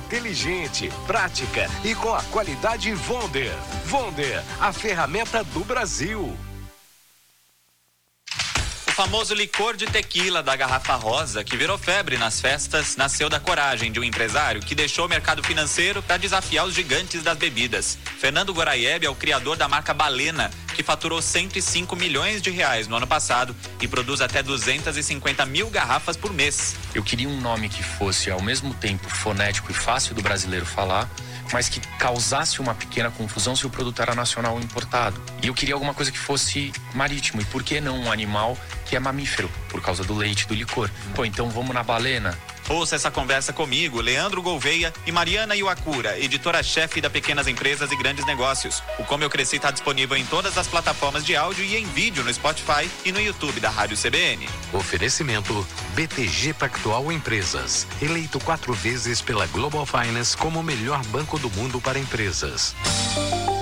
inteligente, prática e com a qualidade Wonder. Wonder, a ferramenta do Brasil. O famoso licor de tequila da garrafa rosa, que virou febre nas festas, nasceu da coragem de um empresário que deixou o mercado financeiro para desafiar os gigantes das bebidas. Fernando Goraieb é o criador da marca Balena, que faturou 105 milhões de reais no ano passado e produz até 250 mil garrafas por mês. Eu queria um nome que fosse ao mesmo tempo fonético e fácil do brasileiro falar, mas que causasse uma pequena confusão se o produto era nacional ou importado. E eu queria alguma coisa que fosse marítimo, e por que não um animal que é mamífero, por causa do leite do licor? Pô, então vamos na Balena. Ouça essa conversa comigo, Leandro Gouveia e Mariana Iwakura, editora-chefe da Pequenas Empresas e Grandes Negócios. O Como Eu Cresci está disponível em todas as plataformas de áudio e em vídeo no Spotify e no YouTube da Rádio CBN. Oferecimento BTG Pactual Empresas, eleito 4 vezes pela Global Finance como o melhor banco do mundo para empresas.